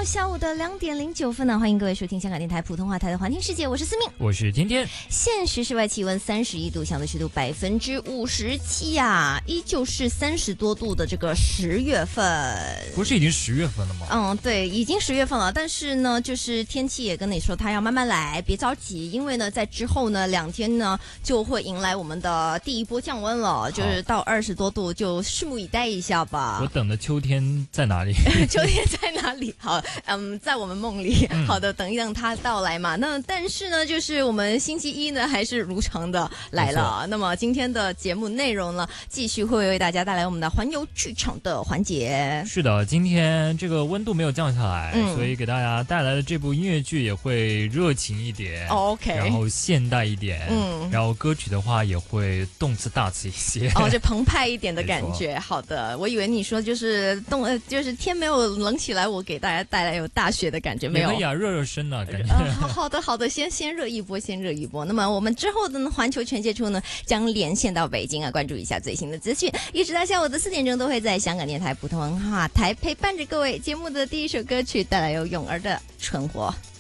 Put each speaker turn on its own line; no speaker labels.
下午的2:09呢，欢迎各位收听香港电台普通话台的环听世界，我是思明，
我是天天。
现时室外气温31度，相对湿度57%呀，依旧是30多度的这个10月份。
不是已经10月份了吗？
对，已经10月份了，但是呢，就是天气也跟你说，它要慢慢来，别着急，因为呢，在之后呢2天呢就会迎来我们的第一波降温了，就是到20多度，就拭目以待一下吧。
我等的秋天在哪里？
秋天在哪里？好，在我们梦里。好的，等一等它到来嘛。那但是呢，就是我们星期一呢还是如常的来了。那么今天的节目内容呢，继续会为大家带来我们的环游剧场的环节。
是的，今天这个温度没有降下来，所以给大家带来的这部音乐剧也会热情一点
，OK，
然后现代一点，然后歌曲的话也会动次大次一些，
就澎湃一点的感觉。好的，我以为你说就是就是天没有冷起来，我给大家带来有大雪的感觉，没有？
可以啊，热热身啊，感觉。
好的，先热一波，那么我们之后的呢，环球全接触呢，将连线到北京啊，关注一下最新的资讯，一直到下午的4点钟，都会在香港电台普通话台陪伴着各位。节目的第一首歌曲带来由泳儿的《存活》。